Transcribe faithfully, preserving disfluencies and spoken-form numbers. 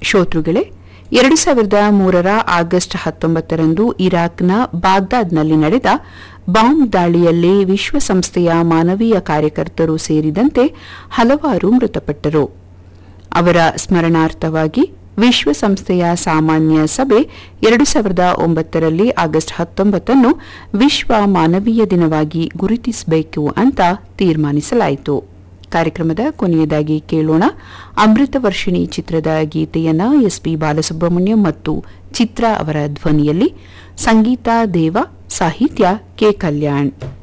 ಶ್ರೋತೃಗಳೇ, ಎರಡು ಸಾವಿರದ ಮೂರರ ಆಗಸ್ಟ್ ಹತ್ತೊಂಬತ್ತರಂದು ಇರಾಕ್ನ ಬಾಗ್ದಾದ್ನಲ್ಲಿ ನಡೆದ ಬಾಂಬ್ ದಾಳಿಯಲ್ಲಿ ವಿಶ್ವಸಂಸ್ಥೆಯ ಮಾನವೀಯ ಕಾರ್ಯಕರ್ತರು ಸೇರಿದಂತೆ ಹಲವಾರು ಮೃತಪಟ್ಟರು. ಅವರ ಸ್ಮರಣಾರ್ಥವಾಗಿ ವಿಶ್ವಸಂಸ್ಥೆಯ ಸಾಮಾನ್ಯ ಸಭೆ ಎರಡು ಸಾವಿರದ ಒಂಬತ್ತರಲ್ಲಿ ಆಗಸ್ಟ್ ಹತ್ತೊಂಬತ್ತನ್ನು ವಿಶ್ವ ಮಾನವೀಯ ದಿನವಾಗಿ ಗುರುತಿಸಬೇಕು ಅಂತ ತೀರ್ಮಾನಿಸಲಾಯಿತು. ಕಾರ್ಯಕ್ರಮದ ಕೊನೆಯದಾಗಿ ಕೇಳೋಣ ಅಮೃತ ವರ್ಷಿಣಿ ಚಿತ್ರದ ಗೀತೆಯನ್ನ ಎಸ್ ಪಿ ಬಾಲಸುಬ್ರಹ್ಮಣ್ಯಂ ಮತ್ತು ಚಿತ್ರಾ ಅವರ ಧ್ವನಿಯಲ್ಲಿ. ಸಂಗೀತ ದೇವ, ಸಾಹಿತ್ಯ ಕೆ ಕಲ್ಯಾಣ್.